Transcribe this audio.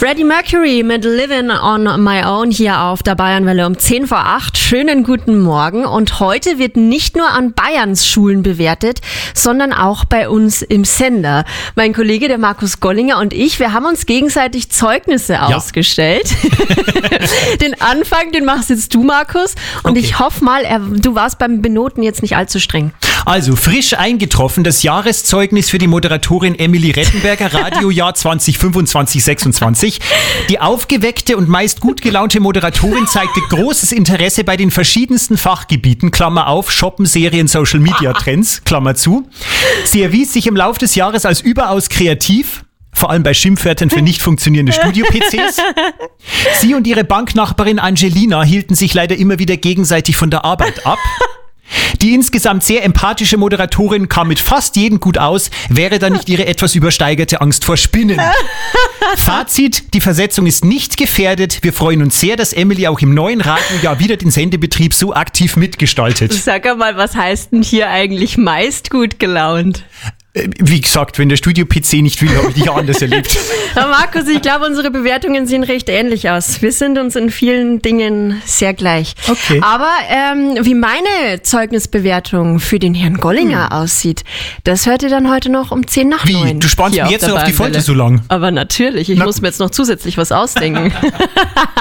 Freddie Mercury mit Living on My Own hier auf der Bayernwelle um 10 vor 8. Schönen guten Morgen. Und heute wird nicht nur an Bayerns Schulen bewertet, sondern auch bei uns im Sender. Mein Kollege, der Markus Gollinger und ich, wir haben uns gegenseitig Zeugnisse ausgestellt. Den Anfang, den machst jetzt du, Markus. Und Okay. ich hoffe mal, du warst beim Benoten jetzt nicht allzu streng. Also frisch eingetroffen, das Jahreszeugnis für die Moderatorin Emily Rettenberger, Radiojahr 2025-26. Die aufgeweckte und meist gut gelaunte Moderatorin zeigte großes Interesse bei den verschiedensten Fachgebieten, Klammer auf, Shoppen, Serien, Social Media Trends, Klammer zu. Sie erwies sich im Laufe des Jahres als überaus kreativ, vor allem bei Schimpfwörtern für nicht funktionierende Studio-PCs. Sie und ihre Banknachbarin Angelina hielten sich leider immer wieder gegenseitig von der Arbeit ab. Die insgesamt sehr empathische Moderatorin kam mit fast jedem gut aus, wäre da nicht ihre etwas übersteigerte Angst vor Spinnen. Fazit, die Versetzung ist nicht gefährdet. Wir freuen uns sehr, dass Emily auch im neuen Radiojahr wieder den Sendebetrieb so aktiv mitgestaltet. Sag mal, was heißt denn hier eigentlich meist gut gelaunt? Wie gesagt, wenn der Studio-PC nicht will, habe ich dich anders erlebt. Ja, Markus, ich glaube, unsere Bewertungen sehen recht ähnlich aus. Wir sind uns in vielen Dingen sehr gleich. Okay. Aber wie meine Zeugnisbewertung für den Herrn Gollinger aussieht, das hört ihr dann heute noch um 10 nach 9. Wie? Du spannst hier mir jetzt der noch auf die Bayernwelle. Folter so lang? Aber natürlich, ich muss mir jetzt noch zusätzlich was ausdenken.